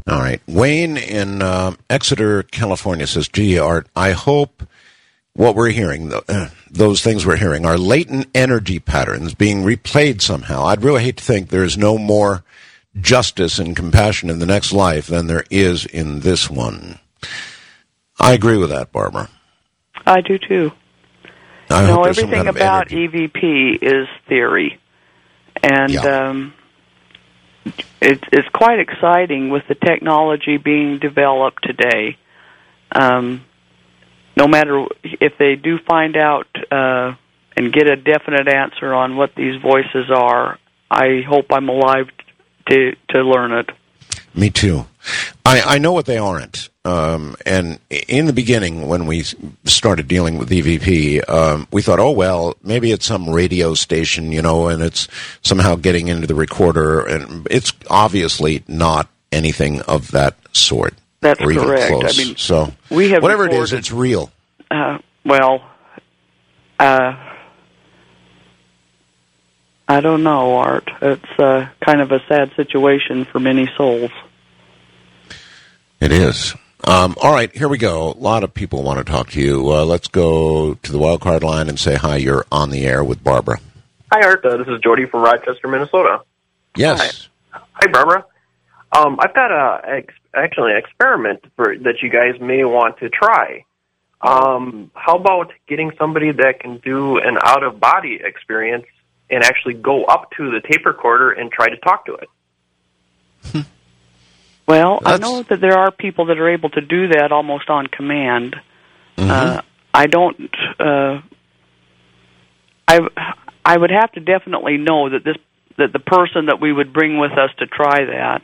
All right. Wayne in Exeter, California says, gee, Art, I hope what we're hearing, those things we're hearing, are latent energy patterns being replayed somehow. I'd really hate to think there's no more justice and compassion in the next life than there is in this one. I agree with that, Barbara. I do, too. Everything about energy. EVP is theory. And it's quite exciting with the technology being developed today. No matter if they do find out and get a definite answer on what these voices are, I hope I'm alive to learn it. Me too. I know what they aren't. And in the beginning, when we started dealing with EVP, we thought, oh, well, maybe it's some radio station, and it's somehow getting into the recorder. And it's obviously not anything of that sort. That's or even correct. Close. I mean, so we have whatever it is, it's real. I don't know, Art. It's kind of a sad situation for many souls. It is. All right, here we go. A lot of people want to talk to you. Let's go to the wildcard line and say hi. You're on the air with Barbara. Hi, Art. This is Jody from Rochester, Minnesota. Yes. Hi, Barbara. I've got actually an experiment that you guys may want to try. How about getting somebody that can do an out-of-body experience and actually go up to the tape recorder and try to talk to it? Well, I know that there are people that are able to do that almost on command. Mm-hmm. I don't. I would have to definitely know that the person that we would bring with us to try that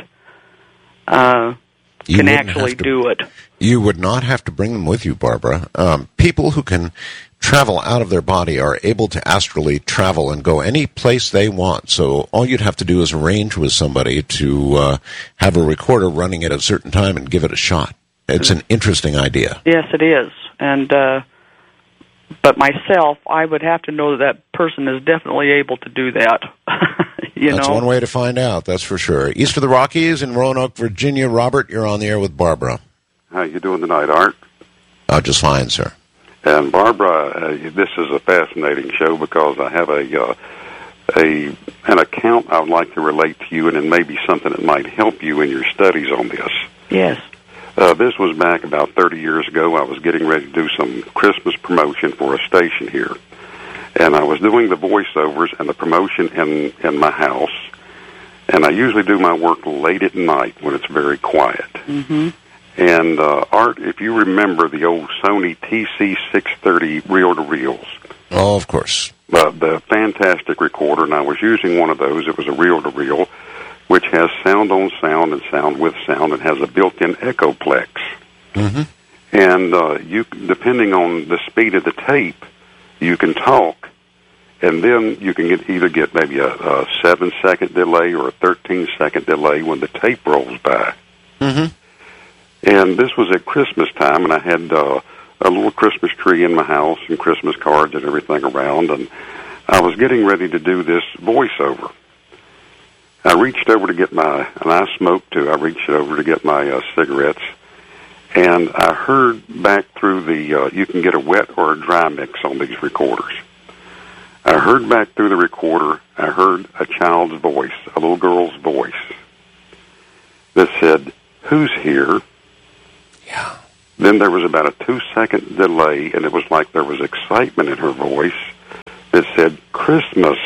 can actually do it. You would not have to bring them with you, Barbara. People who can travel out of their body are able to astrally travel and go any place they want. So all you'd have to do is arrange with somebody to have a recorder running at a certain time and give it a shot. It's an interesting idea. Yes, it is. And but myself, I would have to know that person is definitely able to do that. That's one way to find out, that's for sure. East of the Rockies in Roanoke, Virginia. Robert, you're on the air with Barbara. How you doing tonight, Art? Just fine, sir. And Barbara, this is a fascinating show because I have an account I would like to relate to you, and it may be something that might help you in your studies on this. Yes. This was back about 30 years ago. I was getting ready to do some Christmas promotion for a station here. And I was doing the voiceovers and the promotion in my house. And I usually do my work late at night when it's very quiet. Mm-hmm. And, Art, if you remember the old Sony TC630 reel-to-reels. Oh, of course. The fantastic recorder, and I was using one of those. It was a reel-to-reel, which has sound on sound and sound with sound, and has a built-in echoplex. Mm-hmm. And you, depending on the speed of the tape, you can talk, and then you can either get maybe a 7-second delay or a 13-second delay when the tape rolls by. Mm-hmm. And this was at Christmas time, and I had a little Christmas tree in my house and Christmas cards and everything around, and I was getting ready to do this voiceover. I reached over to get and I smoke too, I reached over to get my cigarettes, and I heard back through the, you can get a wet or a dry mix on these recorders. I heard back through the recorder, I heard a child's voice, a little girl's voice, that said, "Who's here?" Yeah. Then there was about a 2-second delay, and it was like there was excitement in her voice that said, "Christmas."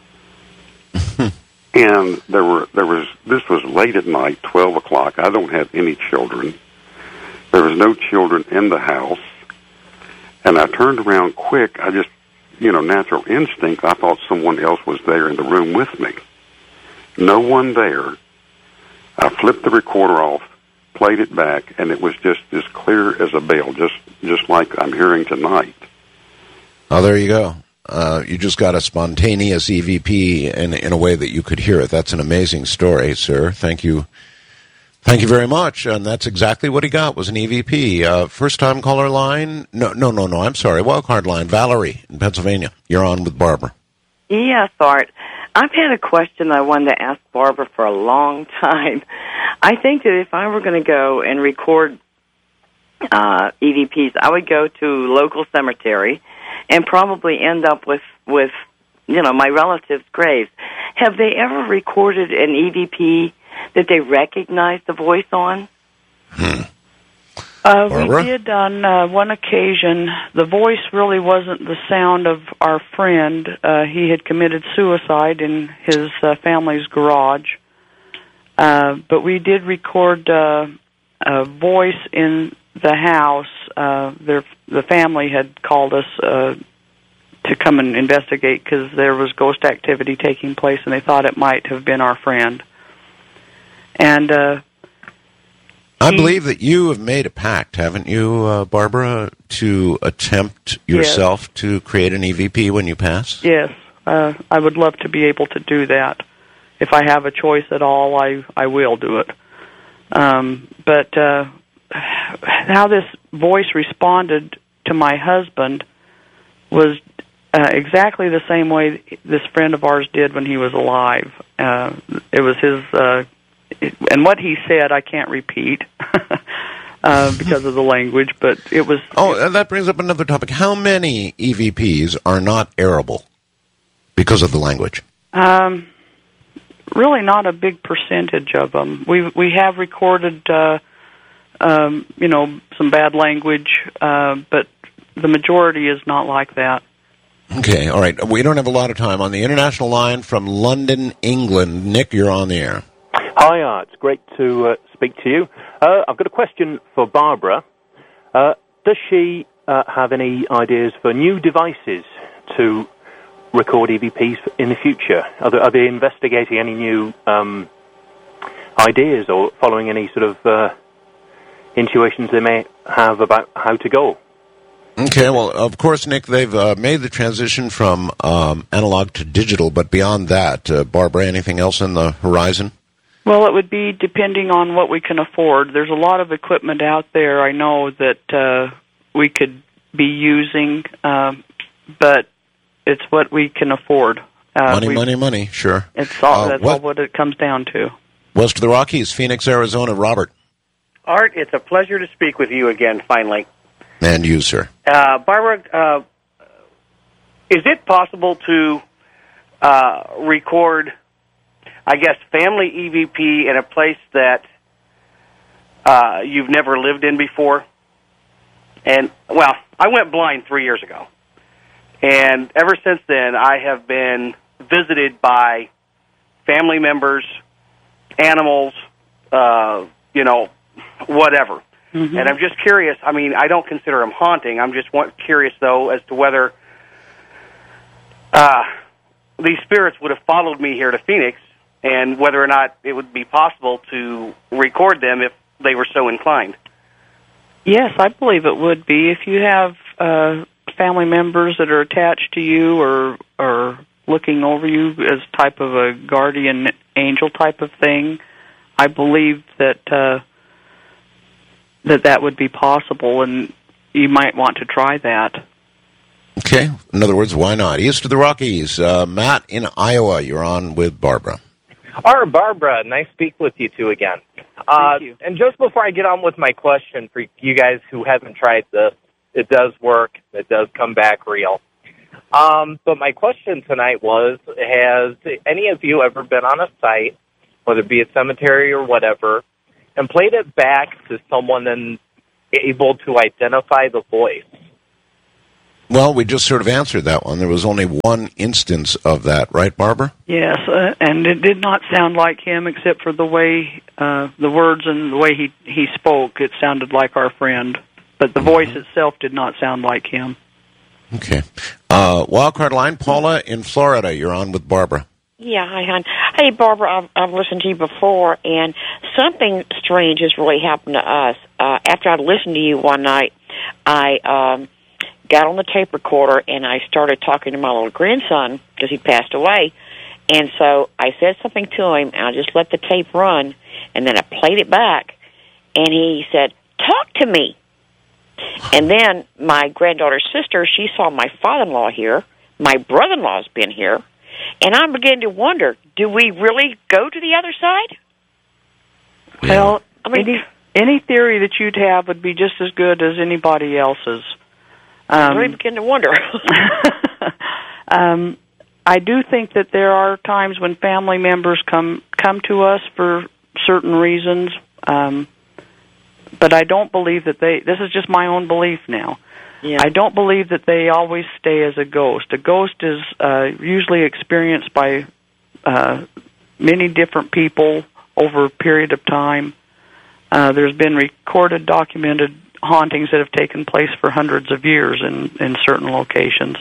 And this was late at night, 12 o'clock. I don't have any children. There was no children in the house. And I turned around quick. I just, natural instinct, I thought someone else was there in the room with me. No one there. I flipped the recorder off, played it back, and it was just as clear as a bell, just like I'm hearing tonight. Oh, there you go. You just got a spontaneous EVP in a way that you could hear it. That's an amazing story, sir. Thank you. Thank you very much. And that's exactly what he got, was an EVP. First-time caller line? No, I'm sorry. Wildcard line. Valerie in Pennsylvania. You're on with Barbara. Yes, Art. I've had a question I wanted to ask Barbara for a long time. I think that if I were going to go and record EVPs, I would go to local cemetery and probably end up with my relatives' graves. Have they ever recorded an EVP that they recognized the voice on? We did on one occasion. The voice really wasn't the sound of our friend. He had committed suicide in his family's garage. But we did record a voice in the house. The family had called us to come and investigate because there was ghost activity taking place, and they thought it might have been our friend. And I believe that you have made a pact, haven't you, Barbara, to attempt yourself to create an EVP when you pass? Yes, I would love to be able to do that. If I have a choice at all, I will do it. But how this voice responded to my husband was exactly the same way this friend of ours did when he was alive. It was his... and what he said, I can't repeat because of the language, but it was... Oh, that brings up another topic. How many EVPs are not airable because of the language? Really not a big percentage of them. We have recorded, some bad language, but the majority is not like that. Okay, all right. We don't have a lot of time. On the international line from London, England, Nick, you're on the air. Hi, it's great to speak to you. I've got a question for Barbara. Does she have any ideas for new devices to record EVPs in the future? Are they investigating any new ideas or following any sort of intuitions they may have about how to go? Okay, well, of course, Nick, they've made the transition from analog to digital, but beyond that, Barbara, anything else on the horizon? Well, it would be depending on what we can afford. There's a lot of equipment out there, I know, that we could be using, but it's what we can afford. Money, sure. That's all what it comes down to. West of the Rockies, Phoenix, Arizona, Robert. Art, it's a pleasure to speak with you again, finally. And you, sir. Barbara, is it possible to record, I guess, family EVP in a place that you've never lived in before? And, well, I went blind 3 years ago. And ever since then, I have been visited by family members, animals, whatever. Mm-hmm. And I'm just curious. I mean, I don't consider them haunting. I'm just curious, though, as to whether these spirits would have followed me here to Phoenix and whether or not it would be possible to record them if they were so inclined. Yes, I believe it would be. If you have family members that are attached to you or looking over you as type of a guardian angel type of thing, I believe that that would be possible, and you might want to try that. Okay. In other words, why not? East of the Rockies, Matt in Iowa, you're on with Barbara. All right, Barbara, nice to speak with you two again. Thank you. And just before I get on with my question for you guys who haven't tried this, it does work. It does come back real. But my question tonight was, has any of you ever been on a site, whether it be a cemetery or whatever, and played it back to someone and able to identify the voice? Well, we just sort of answered that one. There was only one instance of that, right, Barbara? Yes, and it did not sound like him except for the way, the words and the way he spoke. It sounded like our friend, but the voice itself did not sound like him. Okay. Wildcard line, Paula in Florida. You're on with Barbara. Yeah, hi, hon. Hey, Barbara, I've listened to you before, and something strange has really happened to us. After I listened to you one night, I got on the tape recorder, and I started talking to my little grandson because he passed away. And so I said something to him, and I just let the tape run, and then I played it back, and he said, "Talk to me." And then my granddaughter's sister, she saw my father-in-law here. My brother-in-law's been here. And I'm beginning to wonder, do we really go to the other side? Well, any theory that you'd have would be just as good as anybody else's. I really begin to wonder. I do think that there are times when family members come to us for certain reasons, but I don't believe that this is just my own belief now. Yeah. I don't believe that they always stay as a ghost. A ghost is usually experienced by many different people over a period of time. There's been recorded, documented hauntings that have taken place for hundreds of years in certain locations.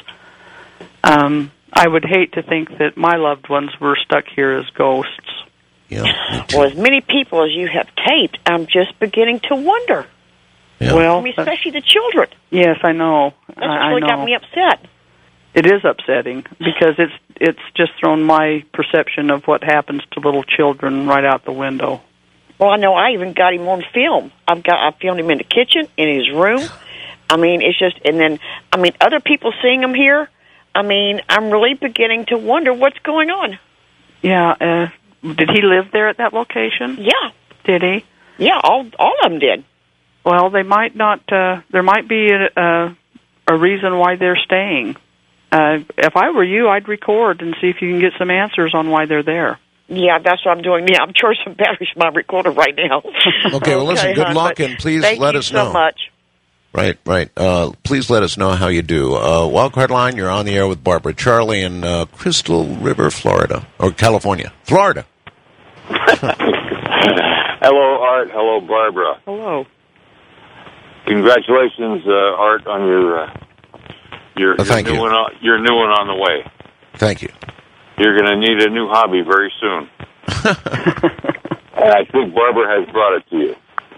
I would hate to think that my loved ones were stuck here as ghosts. Yeah. Well, as many people as you have taped, I'm just beginning to wonder. Yeah. Well, I mean, especially the children. Yes, I know. That's what really got me upset. It is upsetting because it's just thrown my perception of what happens to little children right out the window. Well, I know I even got him on film. I filmed him in the kitchen, in his room. I mean, it's just, and then, I mean, other people seeing him here. I mean, I'm really beginning to wonder what's going on. Yeah, did he live there at that location? Yeah. Did he? Yeah, all of them did. Well, they might not. There might be a reason why they're staying. If I were you, I'd record and see if you can get some answers on why they're there. Yeah, that's what I'm doing. Yeah, I'm charging some batteries in my recorder right now. Okay, well, listen, good luck, and please let us know. Thank you so much. Right. Please let us know how you do. Wildcard Line, you're on the air with Barbara Charlie in Crystal River, Florida, or California. Florida. Hello, Art. Hello, Barbara. Hello. Congratulations, Art, on your new one. Your new one on the way. Thank you. You're going to need a new hobby very soon. And I think Barbara has brought it to you.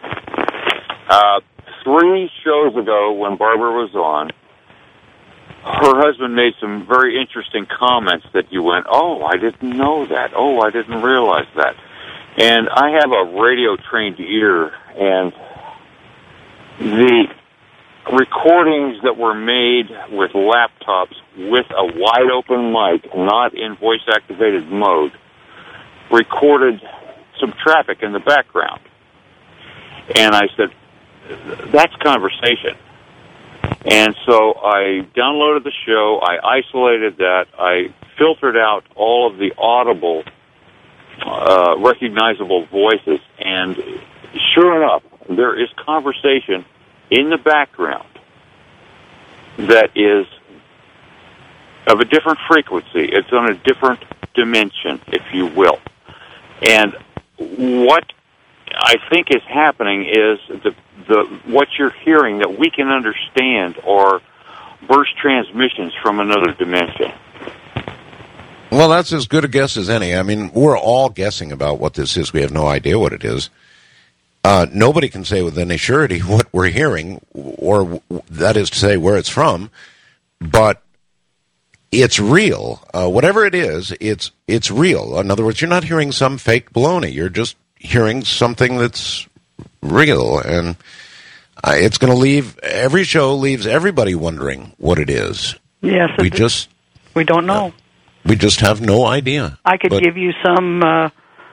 3 shows ago, when Barbara was on, her husband made some very interesting comments that you went, "Oh, I didn't know that. Oh, I didn't realize that." And I have a radio-trained ear, and the recordings that were made with laptops with a wide-open mic, not in voice-activated mode, recorded some traffic in the background. And I said, that's conversation. And so I downloaded the show, I isolated that, I filtered out all of the audible, recognizable voices, and sure enough, there is conversation in the background that is of a different frequency. It's on a different dimension, if you will. And what I think is happening is what you're hearing that we can understand are burst transmissions from another dimension. Well, that's as good a guess as any. I mean, we're all guessing about what this is. We have no idea what it is. Nobody can say with any surety what we're hearing, or that is to say where it's from, but it's real. Whatever it is, it's real. In other words, you're not hearing some fake baloney. You're just hearing something that's real, and it's going to leave, every show leaves everybody wondering what it is. Yes. We don't know. We just have no idea. I could give you some,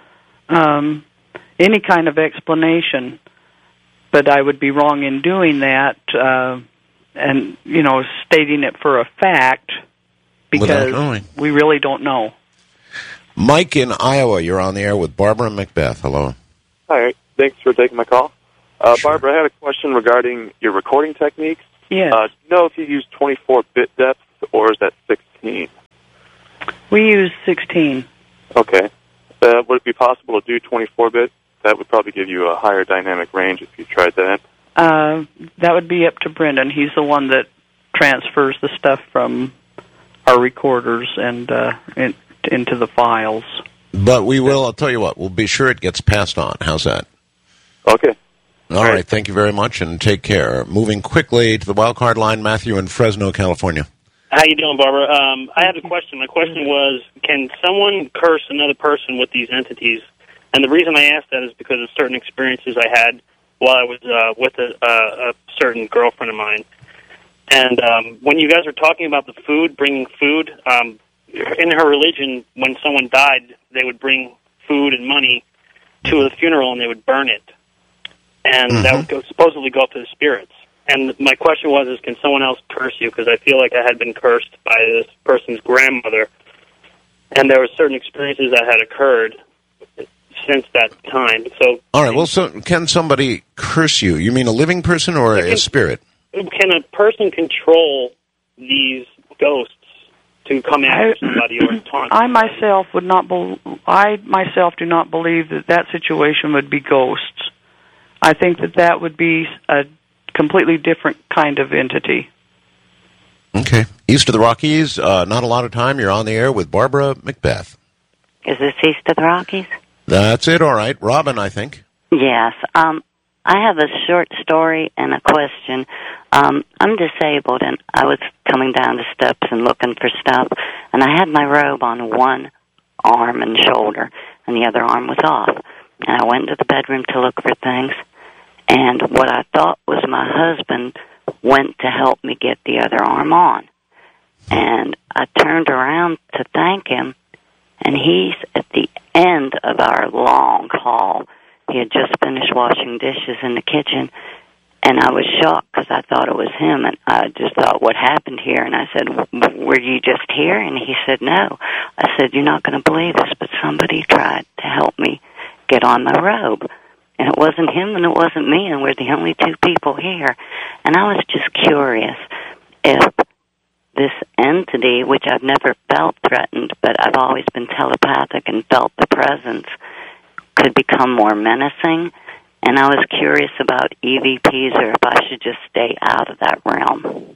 any kind of explanation, but I would be wrong in doing that, and, stating it for a fact, because we really don't know. Mike in Iowa, you're on the air with Barbara and Macbeth. Hello. Hi, thanks for taking my call. Sure. Barbara, I had a question regarding your recording techniques. Yes. Do you know if you use 24-bit depth, or is that 16? We use 16. Okay. Would it be possible to do 24-bit? That would probably give you a higher dynamic range if you tried that. That would be up to Brendan. He's the one that transfers the stuff from our recorders and into the files. But we will, I'll tell you what, we'll be sure it gets passed on. How's that? Okay. All right, thank you very much, and take care. Moving quickly to the wildcard line, Matthew in Fresno, California. How you doing, Barbara? I had a question. My question was, can someone curse another person with these entities? And the reason I asked that is because of certain experiences I had while I was with a certain girlfriend of mine. And when you guys were talking about the food, bringing food, in her religion, when someone died, they would bring food and money to the funeral and they would burn it, and that would supposedly go up to the spirits. And my question was, can someone else curse you? Because I feel like I had been cursed by this person's grandmother, and there were certain experiences that had occurred since that time. So, all right. Well, so can somebody curse you? You mean a living person or a spirit? Can a person control these ghosts to come after somebody or taunt? I myself do not believe that situation would be ghosts. I think that would be a completely different kind of entity. Okay. East of the Rockies, not a lot of time. You're on the air with Barbara Macbeth. Is this East of the Rockies? That's it, all right. Robin, I think. Yes. I have a short story and a question. I'm disabled, and I was coming down the steps and looking for stuff, and I had my robe on one arm and shoulder, and the other arm was off. And I went into the bedroom to look for things, and what I thought was my husband went to help me get the other arm on. And I turned around to thank him, and he's at the end of our long hall. He had just finished washing dishes in the kitchen, and I was shocked because I thought it was him, and I just thought, what happened here? And I said, were you just here? And he said, no. I said, you're not going to believe this, but somebody tried to help me get on my robe. And it wasn't him and it wasn't me, and we're the only two people here. And I was just curious if this entity, which I've never felt threatened, but I've always been telepathic and felt the presence, could become more menacing. And I was curious about EVPs, or if I should just stay out of that realm.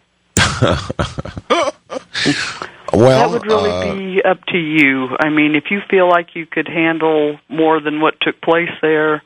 Well, that would really be up to you. I mean, if you feel like you could handle more than what took place there,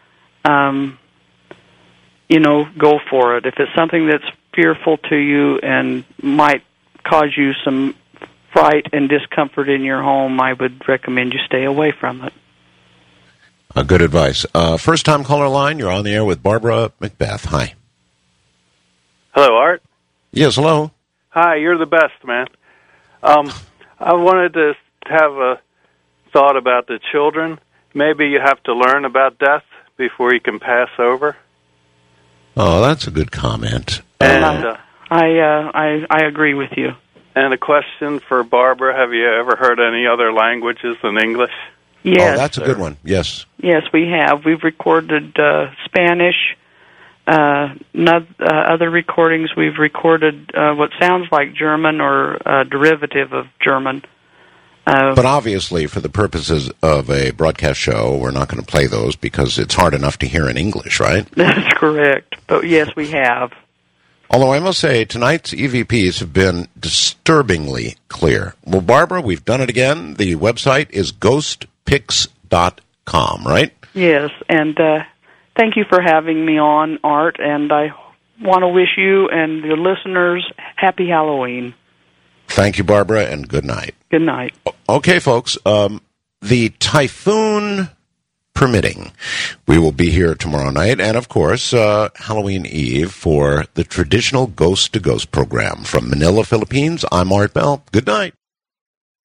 go for it. If it's something that's fearful to you and might cause you some fright and discomfort in your home, I would recommend you stay away from it. Good advice. First-time caller line, you're on the air with Barbara Macbeth. Hi. Hello, Art. Yes, hello. Hi, you're the best, man. I wanted to have a thought about the children. Maybe you have to learn about death before you can pass over. Oh, that's a good comment. And I agree with you. And a question for Barbara: have you ever heard any other languages than English? Yes. Oh, that's a good one. Yes. Yes, we have. We've recorded Spanish. Other recordings, we've recorded what sounds like German or a derivative of German. But obviously, for the purposes of a broadcast show, we're not going to play those because it's hard enough to hear in English, right? That's correct. But yes, we have. Although I must say, tonight's EVPs have been disturbingly clear. Well, Barbara, we've done it again. The website is ghostpics.com, right? Yes, and thank you for having me on, Art, and I want to wish you and the listeners happy Halloween. Thank you, Barbara, and good night. Good night. Okay, folks, the typhoon permitting, we will be here tomorrow night, and of course, Halloween Eve for the traditional Ghost to Ghost program. From Manila, Philippines, I'm Art Bell. Good night.